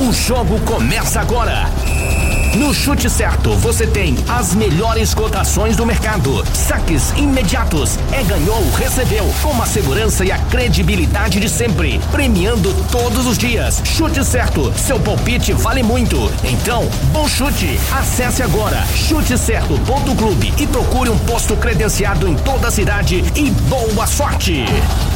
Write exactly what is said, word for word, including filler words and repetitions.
O jogo começa agora. No Chute Certo, você tem as melhores cotações do mercado. Saques imediatos. É ganhou, recebeu. Com a segurança e a credibilidade de sempre. Premiando todos os dias. Chute Certo. Seu palpite vale muito. Então, bom chute. Acesse agora chute certo ponto clube e procure um posto credenciado em toda a cidade e boa sorte.